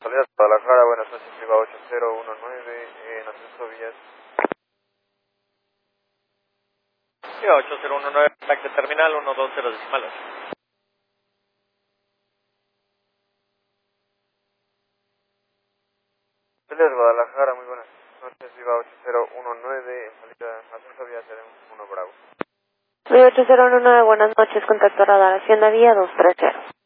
Salida de Guadalajara, buenas noches, Viva 8019, en Ascenso Villas. Viva 8019, Taxi Terminal 120 decimales. Salida de Guadalajara, muy buenas noches, Viva 8019, en salida de Ascenso Villas, 1 Bravo. Viva 8019, buenas noches, contacto radar, Hacienda Vía 230.